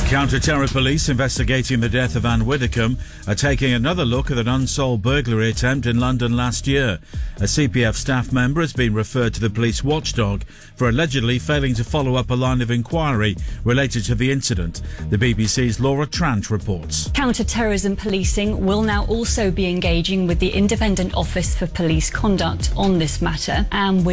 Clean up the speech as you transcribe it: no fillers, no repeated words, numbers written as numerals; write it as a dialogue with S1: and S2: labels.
S1: Counter-terror police investigating the death of Anne Widdecombe are taking another look at an unsolved burglary attempt in London last year. A CPF staff member has been referred to the police watchdog for allegedly failing to follow up a line of inquiry related to the incident. The BBC's Laura Trant reports.
S2: Counter-terrorism policing will now also be engaging with the Independent Office for Police Conduct on this matter, and